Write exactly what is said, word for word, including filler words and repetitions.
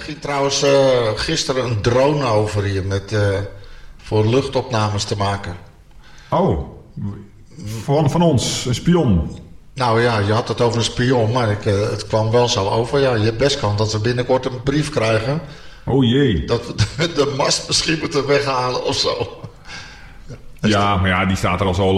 ging trouwens uh, gisteren een drone over hier met, uh, voor luchtopnames te maken. Oh, van, van ons, een spion. Nou ja, je had het over een spion, maar ik, uh, het kwam wel zo over. Ja, je best kan dat we binnenkort een brief krijgen. Oh jee. Dat we de, de mast misschien moeten weghalen of zo. Ja, maar ja, die staat er al zo lang.